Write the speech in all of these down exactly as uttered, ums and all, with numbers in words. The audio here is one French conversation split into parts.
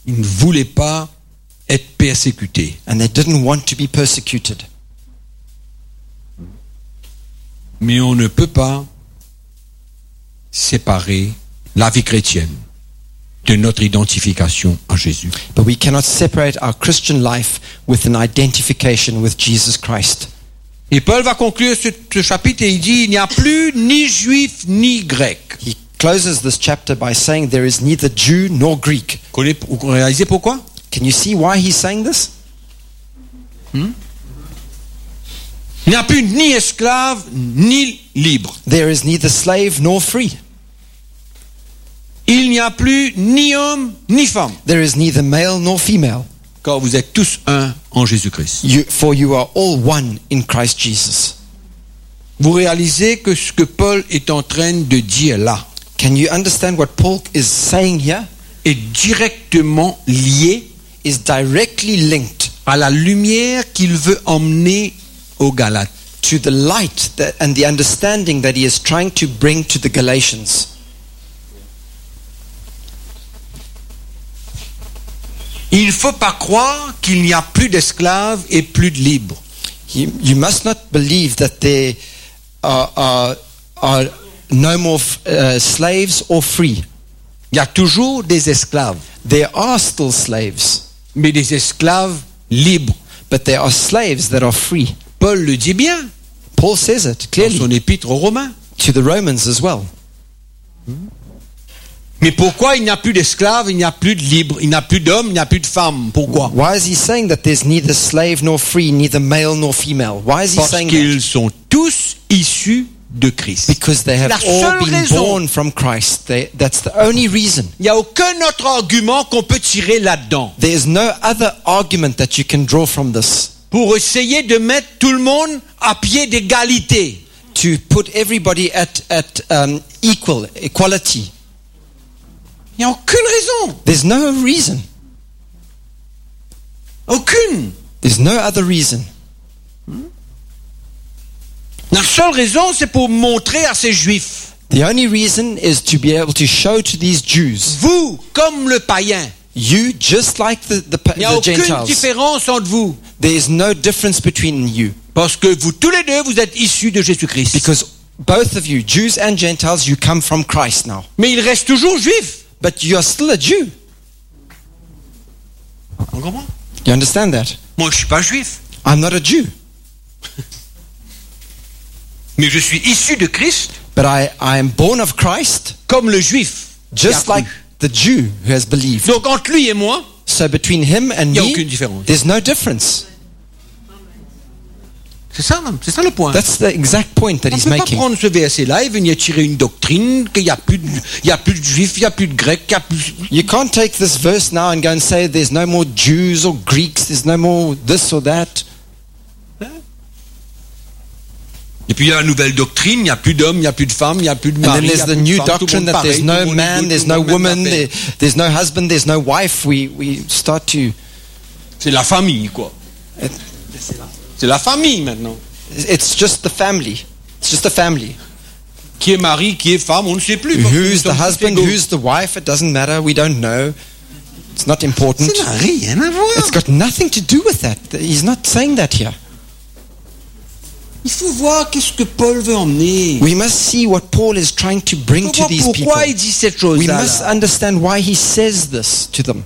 Ils ne voulaient pas être persécutés. And they didn't want to be persecuted. Mais on ne peut pas séparer la vie chrétienne de notre identification à Jésus. But we cannot separate our Christian life with an identification with Jesus Christ. Et Paul va conclure ce, ce chapitre et il dit, il n'y a plus ni juif ni grec. He closes this chapter by saying there is neither Jew nor Greek. Vous réalisez pourquoi? Can you see why he's saying this? Hmm? Il n'y a plus ni esclave ni libre. There is neither slave nor free. Il n'y a plus ni homme ni femme. There is neither male nor female. Car vous êtes tous un en Jésus-Christ. You, for you are all one in Christ Jesus. Vous réalisez que ce que Paul est en train de dire là, can you understand what Paul is saying here? Est directement lié, is directly linked à la lumière qu'il veut emmener aux Galates. To the light that, and the understanding that he is trying to bring to the Galatians. Il ne faut pas croire qu'il n'y a plus d'esclaves et plus de libres. You, you must not believe that there are, are, are no more uh, slaves or free. Il y a toujours des esclaves. There are still slaves. Mais des esclaves libres. But there are slaves that are free. Paul le dit bien. Paul says it clearly. Dans son épître aux Romains. To the Romans as well. Mais pourquoi il n'y a plus d'esclaves, il n'y a plus de libres, il n'y a plus d'hommes, il n'y a plus de femmes? Pourquoi? Why is he saying that there's neither slave nor free, neither male nor female? Why is he Parce saying qu'ils that? sont tous issus de Christ. Because they have La all seule been raison. born from Christ. They, that's the only reason. Il n'y a aucun autre argument qu'on peut tirer là-dedans. There is no other argument that you can draw from this. Pour essayer de mettre tout le monde à pied d'égalité. To put everybody at, at um, equal, equality. Il n'y a aucune raison. There's no reason. Aucune. There's no other reason. La seule raison, c'est pour montrer à ces Juifs. The only reason is to be able to show to these Jews. Vous, comme le païen. You, just like the, the, Il n'y a the aucune Gentiles. différence entre vous. There is no difference between you. Parce que vous, tous les deux, vous êtes issus de Jésus-Christ. Because both of you, Jews and Gentiles, you come from Christ now. Mais il reste toujours juif. But you are still a Jew. On comprend? You understand that? Moi, je ne suis pas juif. I'm not a Jew. Mais je suis issu de Christ. But I, I am born of Christ. Comme le juif. Just like the Jew who has believed. Donc entre lui et moi, so between him and il n'y a me, aucune différence. there's no difference. C'est ça, c'est ça le point. That's the exact point that On he's ne peut pas making. prendre ce verset-là et venir tirer une doctrine qu'il n'y a plus de, il y a plus de juifs, il n'y a plus de grecs, il y a plus... You can't take this verse now and go and say there's no more Jews or Greeks, there's no more this or that. Et puis il y a la nouvelle doctrine, il n'y a plus d'hommes, il n'y a plus de femmes, il n'y a plus de And mari, then il n'y there's a the plus de new femmes, tout le doctrine monde that there's pareil, tout no le monde man, égaux, there's tout le no monde même woman, affaire. there, there's no husband, there's no wife. We, we start to... C'est la famille, quoi. C'est la famille maintenant. It's just the family. It's just a family. Qui est mari, qui est femme, on ne sait plus. Who's the husband, who's the wife, it doesn't matter, we don't know. It's not important. Ça n'a rien à voir. It's got nothing to do with that. He's not saying that here. Il faut voir qu'est-ce que Paul veut emmener. We must see what Paul is trying to bring Il faut to voir these people. pourquoi il dit cette We chose-là. must understand why he says this to them.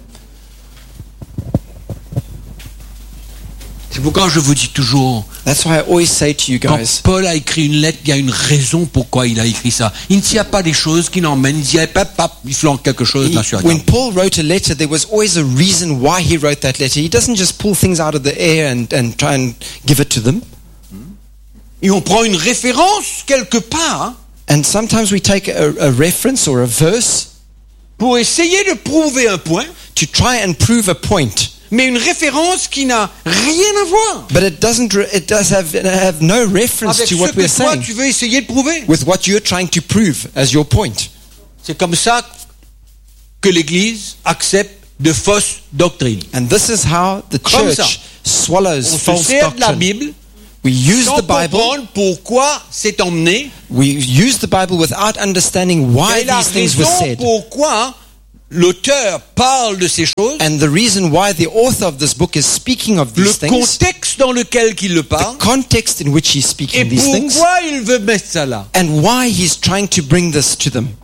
C'est pourquoi je vous dis toujours, That's why I always say to you quand guys, Paul a écrit une lettre, il y a une raison pourquoi il a écrit ça. Il ne tient pas des choses qui l'emmènent, il dit, eh, pap, pap, il flanque quelque chose là sur la when table. Paul wrote a letter, there was always a reason why he wrote that letter. He doesn't just pull things out of the air and, and try and give it to them. Et on prend une référence quelque part hein, And sometimes we take a, a reference or a verse pour essayer de prouver un point, to try and prove a point. mais une référence qui n'a rien à voir But it doesn't. Re- it does have have no reference avec to ce what we're que toi saying tu veux essayer de prouver. with what you're trying to prove as your point. C'est comme ça que l'Église accepte de fausses doctrines. And this is how the Comme ça. church swallows On se false sert de la doctrine. Bible We use sans the Bible. comprendre pourquoi c'est emmené. We use the Bible without understanding why Et la these things were raison said pourquoi l'auteur parle de ces choses, And the reason why the author of this book is speaking of le these things, contexte dans lequel il le the parle, context in which he's et speaking these things, pourquoi il veut mettre ça là. and why he's trying to bring this to them.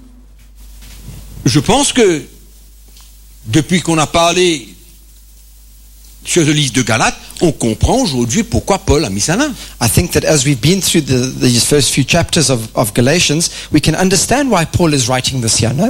Je pense que depuis qu'on a parlé sur le livre de Galates, on comprend aujourd'hui pourquoi Paul a mis ça là. I think that as we've been through the, these first few chapters of, of Galatians, we can understand why Paul is writing this here, no?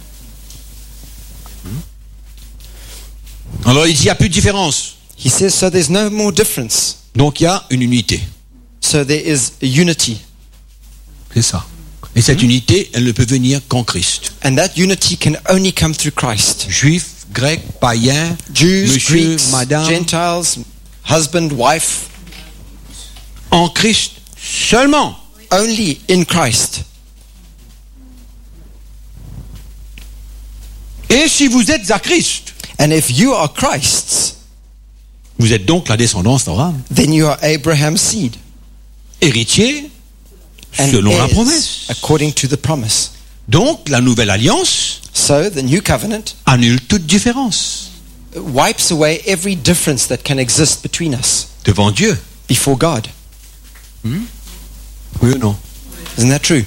Alors il dit il n'y a plus de différence. He says, so there's no more difference. Donc il y a une unité. So there is a unity. C'est ça. Et cette unité, elle ne peut venir qu'en Christ. And that unity can only come through Christ. Juifs, Grecs, païens, Jews, monsieur, Greeks, madame, Gentiles, husband, wife, en Christ seulement. only in Christ. Et si vous êtes à Christ, And if you are Christ's, vous êtes donc la descendance d'Abraham, then you are Abraham's seed. héritier And selon la heirs promesse. according to the promise. Donc la nouvelle alliance So the new covenant annule toute différence wipes away every difference that can exist between us devant Dieu. before God. Oui ou non? Isn't that true?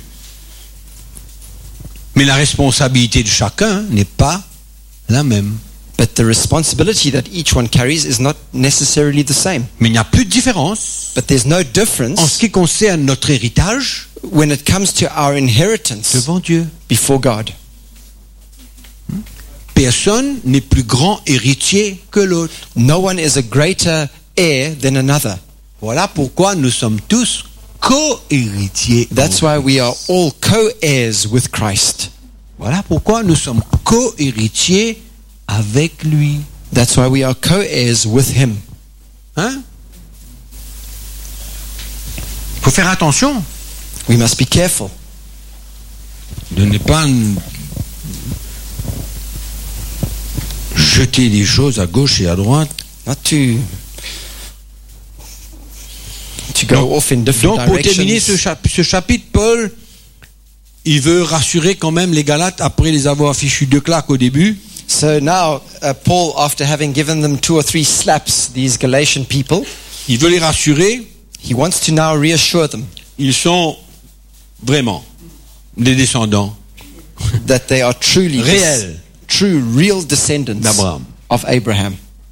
Mais la responsabilité de chacun n'est pas la même. But the responsibility that each one carries is not necessarily the same. Mais il n'y a plus de différence But there's no en ce difference qui concerne notre héritage when it comes to our inheritance devant Dieu. before God. Personne n'est plus grand héritier que l'autre. No one is a greater heir than another. Voilà pourquoi nous sommes tous co-héritiers. That's why we are all co-heirs with Christ. Voilà pourquoi nous sommes co-héritiers avec lui. That's why we are co-heirs with Him. Hein? Faut faire attention We must be careful de ne pas jeter des choses à gauche et à droite. not to to go Donc- off in different Donc pour terminer directions. ce, chap- ce chapitre, Paul, il veut rassurer quand même les Galates après les avoir fichus deux claques au début. So now, uh, Paul, after having given them two or three slaps, these Galatian people, Il veut les rassurer. he wants to now reassure them Ils sont vraiment des descendants that they are truly réels true, real descendants d'Abraham of Abraham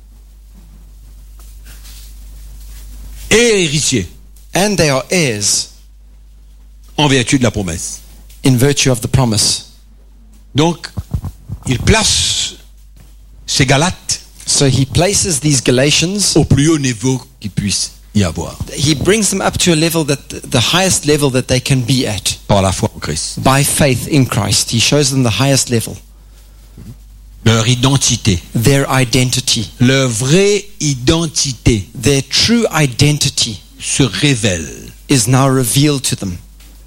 et héritiers and they are heirs en vertu de la promesse. in virtue of the promise. Donc, il place ces Galates So he places these Galatians, au plus haut niveau qu'il puisse y avoir he brings them up to a level that the highest level that they can be at par la foi en Christ. by faith in Christ. He shows them the highest level, Leur identité, their identity, leur vraie identité their true identity se révèle. is now revealed to them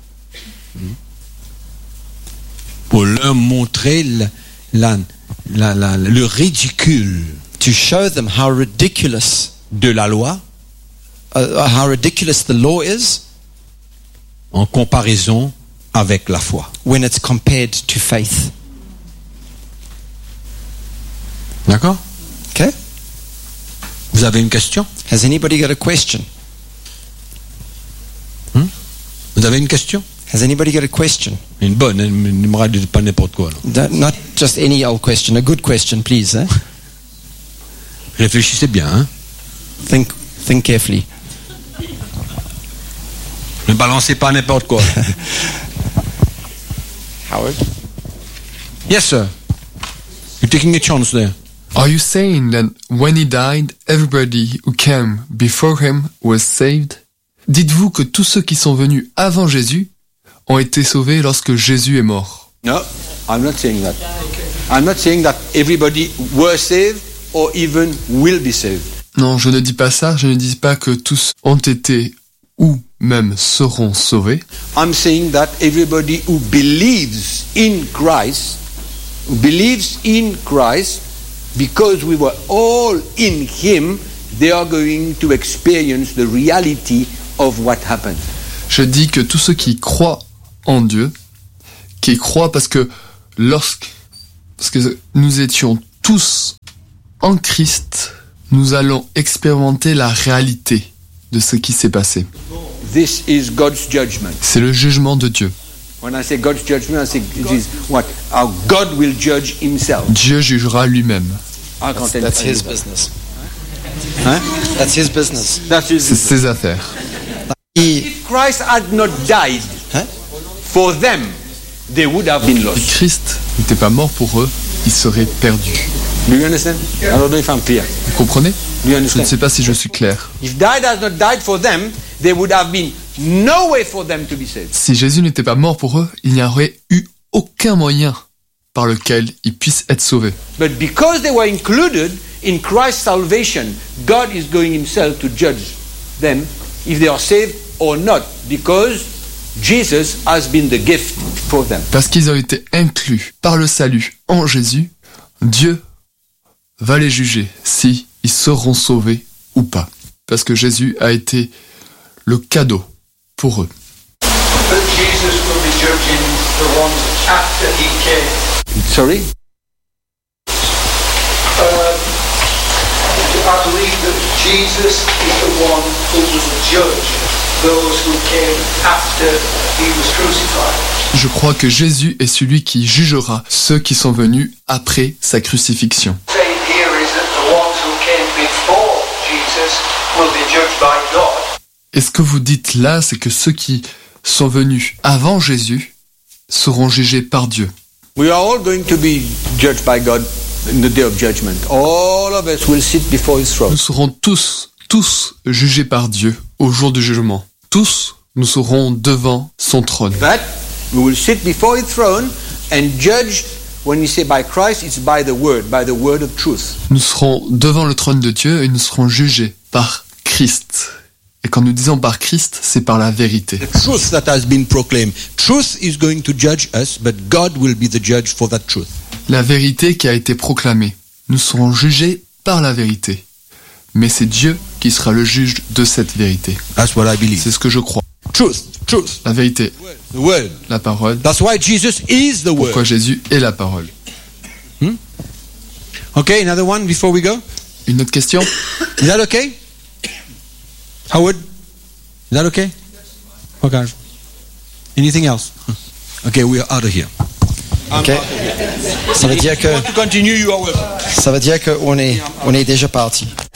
Pour leur montrer la- la- la- la- le ridicule to show them how ridiculous de la loi uh, how ridiculous the law is en comparaison avec la foi. when it's compared to faith. D'accord? Okay? Vous avez une question? Has anybody got a question? Vous avez une question? Has anybody got a question? Une bonne, hein, ne me radiez pas n'importe quoi. non. Don't- Not just any old question, a good question, please. Eh? Réfléchissez bien. Hein? Think, think carefully. Ne balancez pas n'importe quoi. Howard? Yes, sir. You're taking a chance there. Are you saying that when he died, everybody who came before him was saved? Dites-vous que tous ceux qui sont venus avant Jésus ont été sauvés lorsque Jésus est mort? No, I'm not saying that. I'm not saying that everybody were saved or even will be saved. Non, je ne dis pas ça, je ne dis pas que tous ont été ou même seront sauvés. I'm saying that everybody who believes in Christ, who believes in Christ, because we were all in Him, they are going to experience the reality of what happened. Je dis que tous ceux qui croient en Dieu, qui croient parce que lorsque Parce que nous étions tous en Christ, nous allons expérimenter la réalité de ce qui s'est passé. This is God's judgment. C'est le jugement de Dieu. When I say God's judgment, I say it is what? How God will judge himself. Dieu jugera lui-même. I can't tell That's you. his business. Huh? That's his business. That's his C'est ses affaires. He, If Christ had not died Huh? for them, they would have been Si lost. Christ n'était pas mort pour eux, ils seraient perdus. Do you understand? I don't know if I'm clear. Vous comprenez? Do you Je ne understand? sais pas si je suis clair. If died has not died for them, there would have been no way for them to be saved. Si Jésus n'était pas mort pour eux, il n'y aurait eu aucun moyen par lequel ils puissent être sauvés. But because they were included in Christ's salvation, God is going himself to judge them if they are saved or not, because Jesus has been the gift for them. Parce qu'ils ont été inclus par le salut en Jésus, Dieu va les juger si ils seront sauvés ou pas. Parce que Jésus a été le cadeau pour eux. But Jesus will be judging the ones after he came. Sorry? Um, I believe that Jesus is the one who will judge those who came after he was crucified. Je crois que Jésus est celui qui jugera ceux qui sont venus après sa crucifixion. Saying here is that the ones who came before Jesus will be judged by God. Et ce que vous dites là, c'est que ceux qui sont venus avant Jésus seront jugés par Dieu. We are all going to be judged by God in the day of judgment. All of us will sit before his throne. Nous serons tous, tous jugés par Dieu au jour du jugement. Tous, nous serons devant son trône. But we will sit before his throne and judge. When we say by Christ, it's by the word, by the word of truth. Nous serons devant le trône de Dieu et nous serons jugés par Christ. Et quand nous disons par Christ, c'est par la vérité. The truth that has been proclaimed. Truth is going to judge us, but God will be the judge for that truth. La vérité qui a été proclamée. Nous serons jugés par la vérité. Mais c'est Dieu qui sera le juge de cette vérité. That's what I believe. C'est ce que je crois. Truth, truth, La vérité, the word. la parole. That's why Jesus is the Pourquoi word. Jésus est la parole. Okay, another one before we go. Une autre question? Is that okay? Howard, is that okay? Okay. Anything else? Okay, we are out of here. ok. Ça veut dire que, To continue, you are welcome. ça veut dire qu'on est, on est déjà parti.